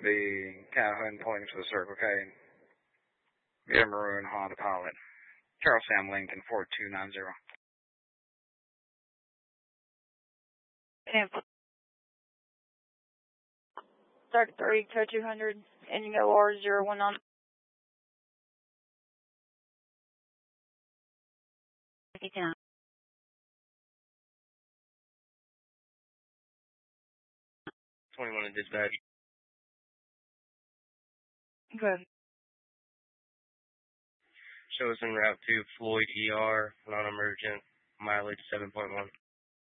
be Calhoun pointing to the Circle K. Be a maroon Honda Pilot. Charles Sam Lincoln 4290. And 33 code 200 and OR019. Okay. 21 in dispatch. Good. Show us en route to Floyd ER, non-emergent, mileage 7.1.